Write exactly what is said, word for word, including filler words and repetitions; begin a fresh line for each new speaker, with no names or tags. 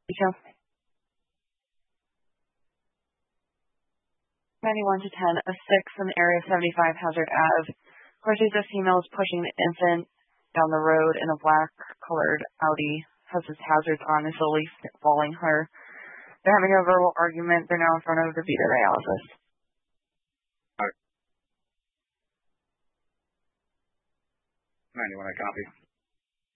Thank you. ninety-one to ten, a six in the area of seventy-five Hazard Ave. Cortez female is pushing the infant down the road in a black-colored Audi. Has its hazards on and slowly falling her. They're having a verbal argument. They're now in front of the Vita dialysis.
ninety-one, I copy.